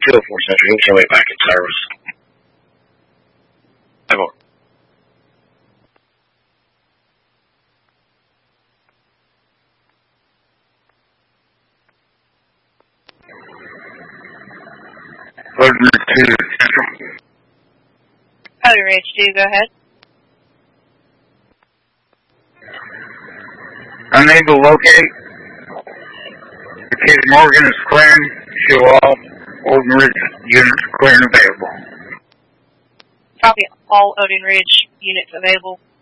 204 Central. He'll show it back in service. Over. Loading Ridge 2 Central. Loading Ridge 2, go ahead. Unable to locate. Kid Morgan is clearing. Show all Odin Ridge units clear and available. Copy all Odin Ridge units available.